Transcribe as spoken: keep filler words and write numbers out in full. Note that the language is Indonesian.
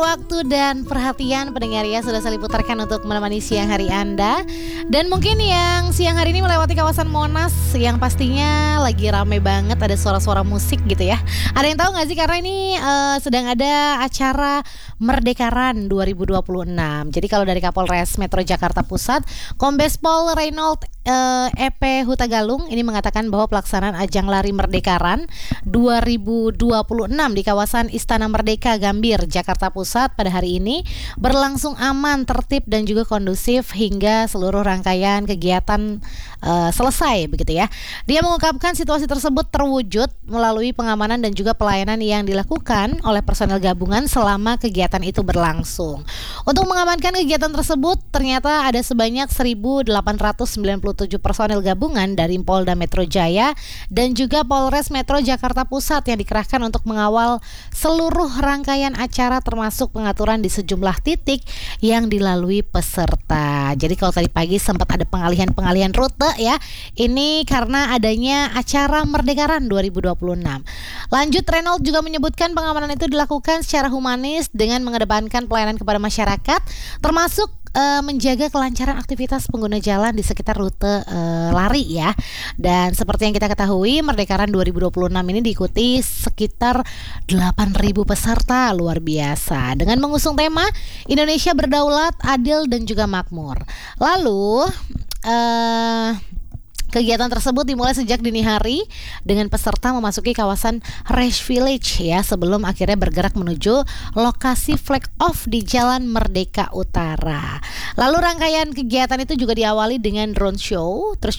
waktu dan perhatian pendengar ya, sudah saya putarkan untuk menemani siang hari Anda. Dan mungkin yang siang hari ini melewati kawasan Monas yang pastinya lagi rame banget, ada suara-suara musik gitu ya. Ada yang tahu gak sih, karena ini uh, sedang ada acara Merdekaran dua ribu dua puluh enam. Jadi kalau dari Kapolres Metro Jakarta Pusat, Kombes Pol Reynold uh, E P Huta Galung ini mengatakan bahwa pelaksanaan ajang lari Merdekaran dua ribu dua puluh enam di kawasan Istana Merdeka Gambir, Jakarta Pusat pada hari ini berlangsung aman, tertib dan juga kondusif hingga seluruh rangkaian kegiatan uh, selesai begitu ya. Dia mengungkapkan situasi tersebut terwujud melalui pengamanan dan juga pelayanan yang dilakukan oleh personel gabungan selama kegiatan itu berlangsung. Untuk mengamankan kegiatan tersebut ternyata ada sebanyak seribu delapan ratus sembilan puluh tujuh personel gabungan dari Polda Metro Jaya dan juga Polres Metro Jakarta Pusat yang dikerahkan untuk mengawal seluruh rangkaian acara termasuk pengaturan di sejumlah titik yang dilalui peserta. Jadi kalau tadi pagi sempat ada pengalihan-pengalihan rute ya, ini karena adanya acara Merdekaran dua ribu dua puluh enam. Lanjut, Reynold juga menyebutkan pengamanan itu dilakukan secara humanis dengan mengedepankan pelayanan kepada masyarakat, termasuk Uh, menjaga kelancaran aktivitas pengguna jalan di sekitar rute uh, lari ya. Dan seperti yang kita ketahui, Merdekaran dua ribu dua puluh enam ini diikuti sekitar delapan ribu peserta, luar biasa. Dengan mengusung tema Indonesia Berdaulat, Adil dan juga Makmur. Lalu uh, kegiatan tersebut dimulai sejak dini hari dengan peserta memasuki kawasan Race Village ya, sebelum akhirnya bergerak menuju lokasi flag off di Jalan Merdeka Utara. Lalu rangkaian kegiatan itu juga diawali dengan drone show, terus